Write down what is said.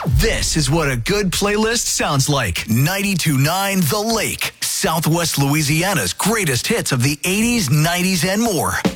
This is what a good playlist sounds like. 92.9 The Lake, Southwest Louisiana's greatest hits of the 80s, 90s, and more.